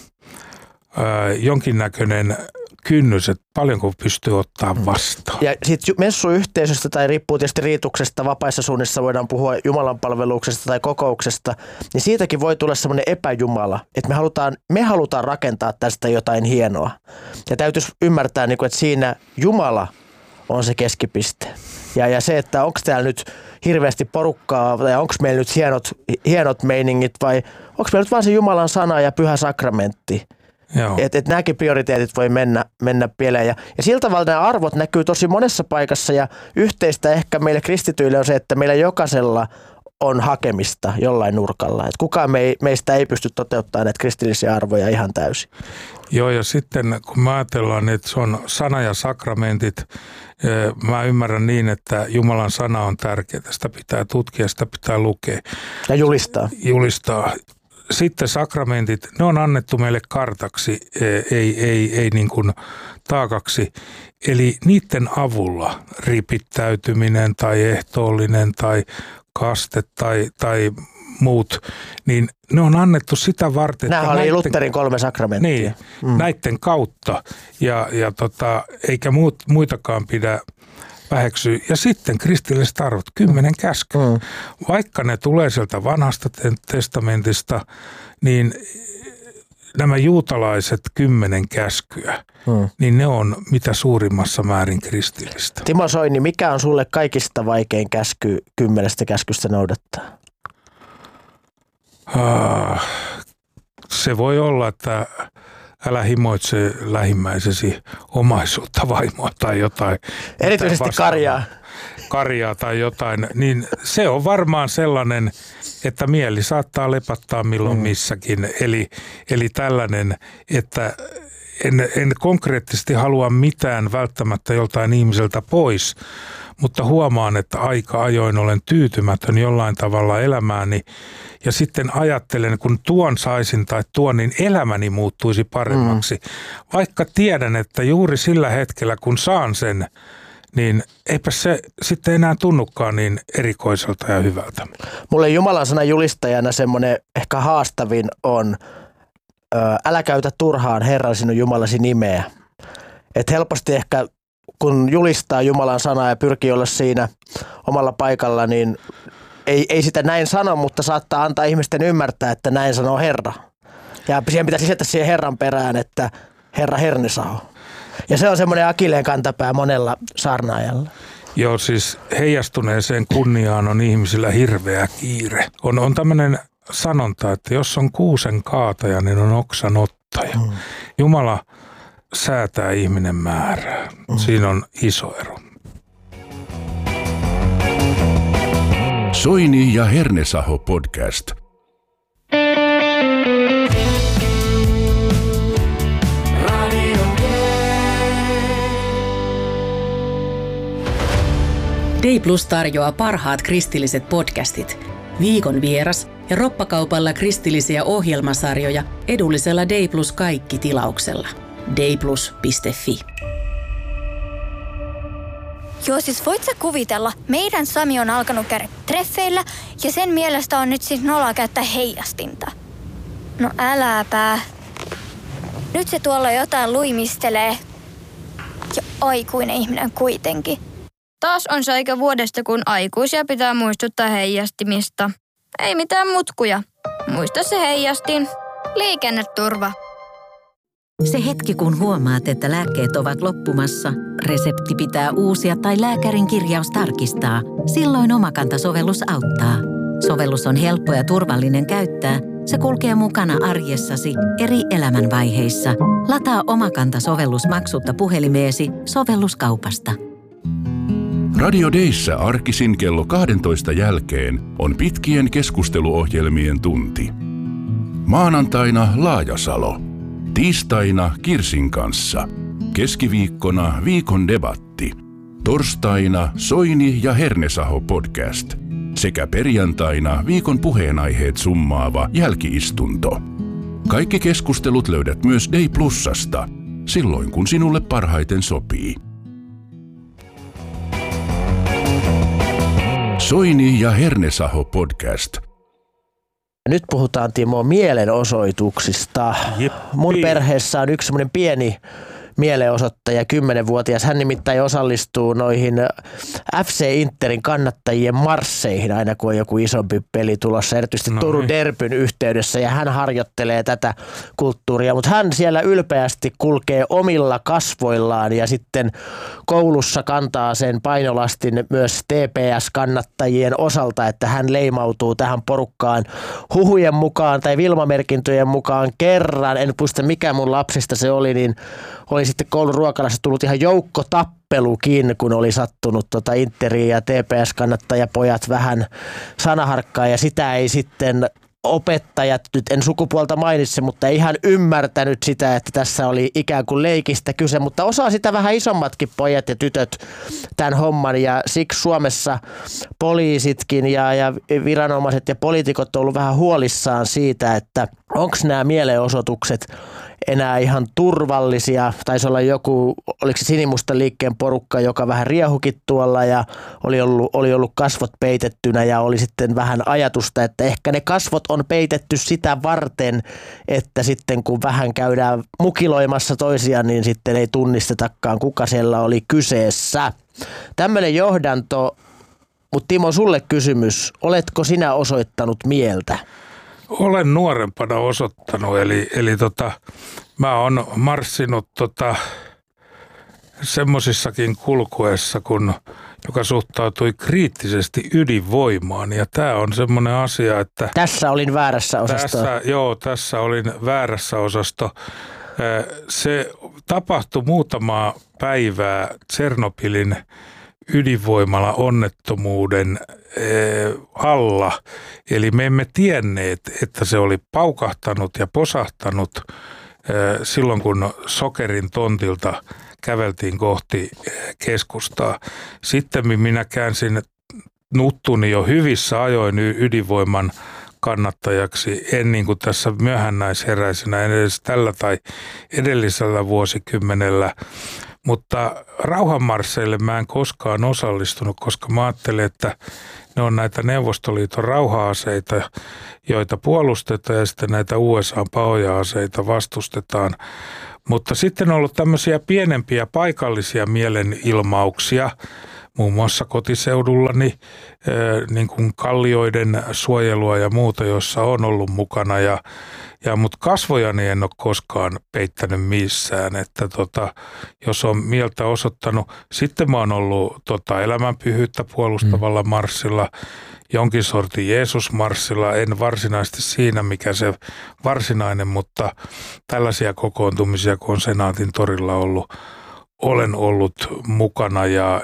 jonkinnäköinen kynnys, että paljonko pystyy ottaa vastaan. Ja sitten messuyhteisöstä tai riippuu tietysti riituksesta, vapaissa suunnissa voidaan puhua Jumalan palveluksesta tai kokouksesta, niin siitäkin voi tulla semmoinen epäjumala, että me halutaan rakentaa tästä jotain hienoa. Ja täytyisi ymmärtää, että siinä Jumala on se keskipiste. Ja se, että onko täällä nyt hirveästi porukkaa tai onko meillä nyt hienot meiningit vai onko meillä nyt vaan se Jumalan sana ja pyhä sakramentti. Että nämäkin prioriteetit voi mennä pieleen. Ja sillä tavalla nämä arvot näkyy tosi monessa paikassa ja yhteistä ehkä meille kristityille on se, että meillä jokaisella on hakemista jollain nurkalla. Että kukaan meistä ei pysty toteuttamaan näitä kristillisiä arvoja ihan täysin. Joo, ja sitten kun mä ajatellaan, että se on sana ja sakramentit, mä ymmärrän niin, että Jumalan sana on tärkeää. Sitä pitää tutkia, sitä pitää lukea. Ja julistaa. Sitten sakramentit, ne on annettu meille kartaksi, ei niin kuin taakaksi. Eli niiden avulla ripittäytyminen tai ehtoollinen tai kaste tai muut, niin ne on annettu sitä varten. Nämä oli Lutherin 3 sakramenttia. Niin, näiden kautta ja eikä muitakaan pidä väheksyä. Ja sitten kristilliset arvot, 10 käskyä. Vaikka ne tulee sieltä vanhasta testamentista, niin nämä juutalaiset 10 käskyä, niin ne on mitä suurimmassa määrin kristillistä. Timo Soini, mikä on sulle kaikista vaikein käsky 10 käskystä noudattaa? Se voi olla, että älä himoitse lähimmäisesi omaisuutta, vaimoa tai jotain. Erityisesti karjaa. Karjaa tai jotain, niin se on varmaan sellainen, että mieli saattaa lepattaa milloin missäkin. Eli tällainen, että en konkreettisesti halua mitään välttämättä joltain ihmiseltä pois, mutta huomaan, että aika ajoin olen tyytymätön jollain tavalla elämääni ja sitten ajattelen, kun tuon saisin tai tuon, niin elämäni muuttuisi paremmaksi. Vaikka tiedän, että juuri sillä hetkellä, kun saan sen, niin eipä se sitten enää tunnukaan niin erikoiselta ja hyvältä. Mulle Jumalan sanan julistajana semmoinen ehkä haastavin on, älä käytä turhaan Herran sinun Jumalasi nimeä. Et helposti ehkä kun julistaa Jumalan sanaa ja pyrkii olla siinä omalla paikalla, niin ei sitä näin sano, mutta saattaa antaa ihmisten ymmärtää, että näin sanoo Herra. Ja siihen pitäisi lisätä siihen Herran perään, että Herra Hernesaho. Ja se on semmoinen akilleen kantapää monella saarnaajalla. Joo, siis heijastuneeseen kunniaan on ihmisillä hirveä kiire. On tämmöinen sanonta, että jos on kuusen kaataja, niin on oksan ottaja. Jumala säätää ihminen määrää. Siinä on iso ero. Soini ja Hernesaho podcast. Day Plus tarjoaa parhaat kristilliset podcastit, viikon vieras ja roppakaupalla kristillisiä ohjelmasarjoja edullisella Day Plus kaikki -tilauksella. dayplus.fi. Joo, siis voit sä kuvitella, meidän Sami on alkanut käydä treffeillä ja sen mielestä on nyt siis noloa käyttää heijastinta. No äläpä. Nyt se tuolla jotain luimistelee. Ja aikuinen ihminen kuitenkin. Taas on se aika vuodesta, kun aikuisia pitää muistuttaa heijastimista. Ei mitään mutkuja. Muista se heijastin. Liikenneturva. Se hetki, kun huomaat, että lääkkeet ovat loppumassa, resepti pitää uusia tai lääkärin kirjaus tarkistaa. Silloin Omakanta-sovellus auttaa. Sovellus on helppo ja turvallinen käyttää. Se kulkee mukana arjessasi eri elämänvaiheissa. Lataa Omakanta-sovellus maksutta puhelimeesi sovelluskaupasta. Radio Dayssä arkisin kello 12 jälkeen on pitkien keskusteluohjelmien tunti. Maanantaina Laajasalo. Tiistaina Kirsin kanssa. Keskiviikkona viikon debatti. Torstaina Soini ja Hernesaho podcast. Sekä perjantaina viikon puheenaiheet summaava jälkiistunto. Kaikki keskustelut löydät myös Day Plusasta, silloin kun sinulle parhaiten sopii. Soini ja Hernesaho podcast. Nyt puhutaan, Timo, mielenosoituksista. Mun perheessä on yksi semmoinen pieni mielenosoittaja, 10-vuotias. Hän nimittäin osallistuu noihin FC Interin kannattajien marsseihin aina kun on joku isompi peli tulossa, erityisesti Turun Derbyn yhteydessä, ja hän harjoittelee tätä kulttuuria, mutta hän siellä ylpeästi kulkee omilla kasvoillaan ja sitten koulussa kantaa sen painolastin myös TPS-kannattajien osalta, että hän leimautuu tähän porukkaan huhujen mukaan tai Vilma-merkintöjen mukaan kerran, en muista mikä mun lapsista se oli, niin oli sitten koulun ruokalassa tullut ihan joukkotappelukin, kun oli sattunut Interia ja TPS-kannattajapojat vähän sanaharkkaa, ja sitä ei sitten opettajat, nyt en sukupuolta mainitse, mutta ei ihan ymmärtänyt sitä, että tässä oli ikään kuin leikistä kyse, mutta osaa sitä vähän isommatkin pojat ja tytöt tämän homman, ja siksi Suomessa poliisitkin ja viranomaiset ja poliitikot on ollut vähän huolissaan siitä, että onko nämä mielenosoitukset enää ihan turvallisia. Taisi olla joku, oliko se Sinimustan liikkeen porukka, joka vähän riehukin tuolla ja oli ollut kasvot peitettynä, ja oli sitten vähän ajatusta, että ehkä ne kasvot on peitetty sitä varten, että sitten kun vähän käydään mukiloimassa toisiaan, niin sitten ei tunnistetakaan, kuka siellä oli kyseessä. Tämmöinen johdanto, mutta Timo, sulle kysymys. Oletko sinä osoittanut mieltä? Olen nuorempana osoittanut, eli mä oon marssinut semmosissakin kulkuessa, joka suhtautui kriittisesti ydinvoimaan, ja tämä on semmoinen asia, että... Tässä olin väärässä osasto. Tässä olin väärässä osasto. Se tapahtui muutamaa päivää Tšernobylin ydinvoimala onnettomuuden alla. Eli me emme tienneet, että se oli paukahtanut ja posahtanut silloin, kun Sokerin tontilta käveltiin kohti keskustaa. Sitten minä käänsin nuttuni jo hyvissä ajoin ydinvoiman kannattajaksi, en niin kuin tässä myöhännäisheräisenä, en edes tällä tai edellisellä vuosikymmenellä. Mutta rauhanmarsseille mä en koskaan osallistunut, koska mä ajattelin, että ne on näitä Neuvostoliiton rauha-aseita, joita puolustetaan, ja sitten näitä USA:n pahoja aseita vastustetaan. Mutta sitten on ollut tämmöisiä pienempiä paikallisia mielenilmauksia, muun muassa kotiseudullani, niin kuin kallioiden suojelua ja muuta, jossa on ollut mukana. Mutta kasvojani en ole koskaan peittänyt missään, että jos on mieltä osoittanut. Sitten mä oon ollut elämänpyhyyttä puolustavalla marssilla, jonkin sortin Jeesus-marssilla, en varsinaisesti siinä, mikä se varsinainen, mutta tällaisia kokoontumisia, kun on Senaatin torilla ollut, olen ollut mukana ja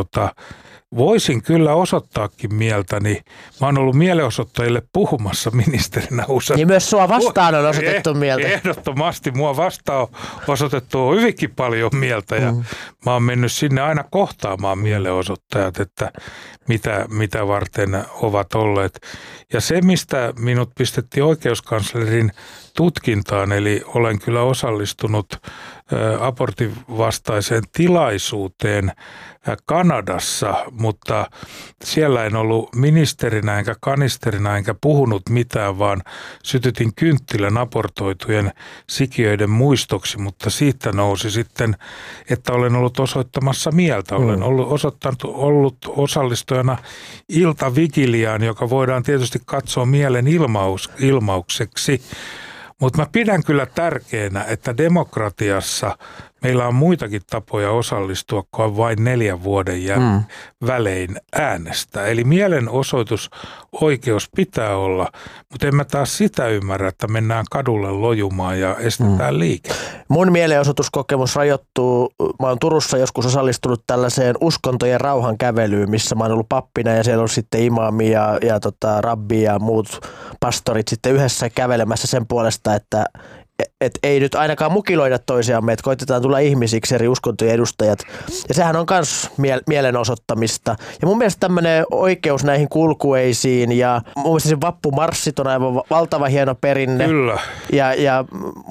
voisin kyllä osoittaakin mieltäni. Mä oon ollut mielenosoittajille puhumassa ministerinä usein. Niin myös sua vastaan on osoitettu mieltä. Ehdottomasti mua vastaan on osoitettu hyvinkin paljon mieltä ja mä oon mennyt sinne aina kohtaamaan mielenosoittajat, että mitä varten ovat olleet. Ja se, mistä minut pistettiin oikeuskanslerin tutkintaan, eli olen kyllä osallistunut abortin vastaiseen tilaisuuteen Kanadassa, mutta siellä en ollut ministerinä enkä kanisterina enkä puhunut mitään, vaan sytytin kynttilän abortoitujen sikiöiden muistoksi, mutta siitä nousi sitten, että olen ollut osoittamassa mieltä. Olen ollut osallistujana iltavigiliaan, joka voidaan tietysti katsoa mielen ilmaukseksi. Mutta mä pidän kyllä tärkeänä, että demokratiassa meillä on muitakin tapoja osallistua kuin vain 4 vuoden välein äänestä. Eli mielenosoitusoikeus pitää olla, mutta en mä taas sitä ymmärrä, että mennään kadulle lojumaan ja estetään liike. Mun mielenosoituskokemus rajoittuu, mä oon Turussa joskus osallistunut tällaiseen uskontojen rauhan kävelyyn, missä mä oon ollut pappina ja siellä on sitten imaami ja rabbi ja muut pastorit sitten yhdessä kävelemässä sen puolesta, että ei nyt ainakaan mukiloida toisiamme, että koitetaan tulla ihmisiksi eri uskontojen edustajat. Ja sehän on myös mielenosoittamista. Ja mun mielestä tämmöinen oikeus näihin kulkueisiin ja mun mielestä se vappumarssit on aivan valtava hieno perinne. Kyllä. Ja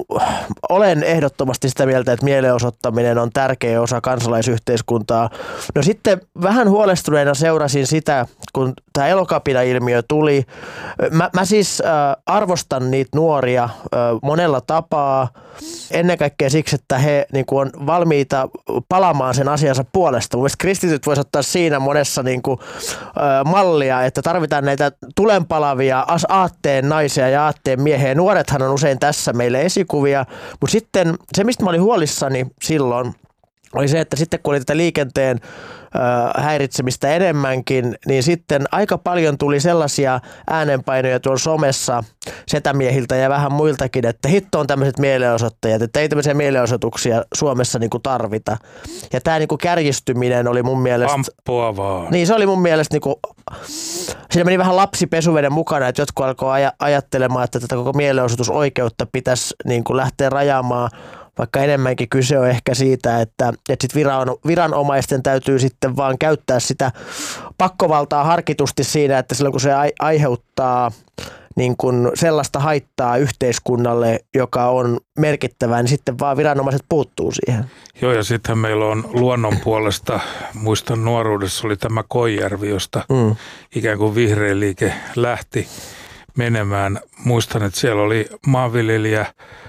olen ehdottomasti sitä mieltä, että mielenosoittaminen on tärkeä osa kansalaisyhteiskuntaa. No sitten vähän huolestuneena seurasin sitä, kun tämä Elokapina-ilmiö tuli. Mä siis arvostan niitä nuoria monella tapaa, ennen kaikkea siksi, että he niin kuin on valmiita palaamaan sen asiansa puolesta. Mun mielestä kristityt voisi ottaa siinä monessa niin kuin, mallia, että tarvitaan näitä tulenpalavia aatteen naisia ja aatteen miehiä. Nuorethan on usein tässä meille esikuvia, mutta sitten se, mistä mä olin huolissani silloin, oli se, että sitten kun oli tätä liikenteen häiritsemistä enemmänkin, niin sitten aika paljon tuli sellaisia äänenpainoja tuolla somessa setämiehiltä ja vähän muiltakin, että hitto on tämmöiset mielenosoittajat, että ei tämmöisiä mielenosoituksia Suomessa niin kuin tarvita. Ja tämä niin kuin kärjistyminen oli mun mielestä... Amppua vaan. Niin, se oli mun mielestä, niin kuin, siinä meni vähän lapsi pesuveden mukana, että jotkut alkoi ajattelemaan, että tätä koko mielenosoitusoikeutta pitäisi niin kuin lähteä rajaamaan, vaikka enemmänkin kyse on ehkä siitä, että sit viranomaisten täytyy sitten vaan käyttää sitä pakkovaltaa harkitusti siinä, että silloin kun se aiheuttaa niin kuin sellaista haittaa yhteiskunnalle, joka on merkittävää, niin sitten vaan viranomaiset puuttuu siihen. Joo, ja sitten meillä on luonnon puolesta, muistan nuoruudessa oli tämä Koijärvi, josta ikään kuin vihreä liike lähti menemään. Muistan, että siellä oli maanviljelijä,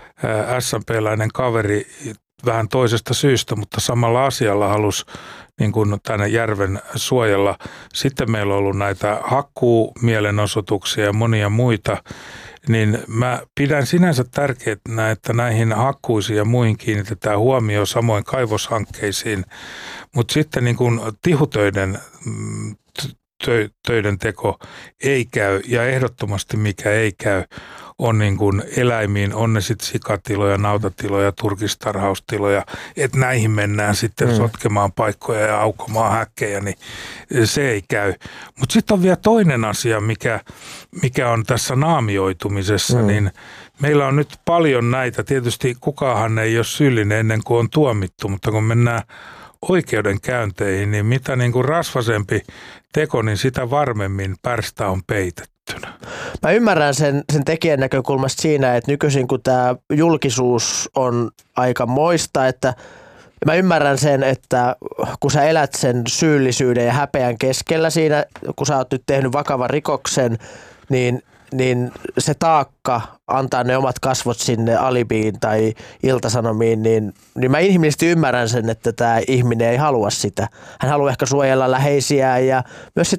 SMP-läinen kaveri vähän toisesta syystä, mutta samalla asialla halusi niin kuin tänne järven suojella. Sitten meillä on ollut näitä hakkuumielenosoituksia ja monia muita, niin mä pidän sinänsä tärkeänä, että näihin hakkuisiin ja muihin kiinnitetään huomioon, samoin kaivoshankkeisiin, mutta sitten niin kuin tihutöiden töiden teko ei käy, ja ehdottomasti mikä ei käy, on niin kuin eläimiin, on ne sitten sikatiloja, nautatiloja, turkistarhaustiloja, että näihin mennään sitten sotkemaan paikkoja ja aukomaan häkkejä, niin se ei käy. Mutta sitten on vielä toinen asia, mikä on tässä naamioitumisessa, niin meillä on nyt paljon näitä. Tietysti kukaan ei ole syyllinen ennen kuin on tuomittu, mutta kun mennään oikeudenkäynteihin, niin mitä niin kuin rasvasempi teko, niin sitä varmemmin pärstä on peitettynä. Mä ymmärrän sen tekijän näkökulmasta siinä, että nykyisin kun tämä julkisuus on aika moista, että mä ymmärrän sen, että kun sä elät sen syyllisyyden ja häpeän keskellä siinä, kun sä oot nyt tehnyt vakavan rikoksen, niin se taakka antaa ne omat kasvot sinne Alibiin tai Ilta-Sanomiin, niin mä inhimillisesti ymmärrän sen, että tämä ihminen ei halua sitä. Hän haluaa ehkä suojella läheisiään ja myös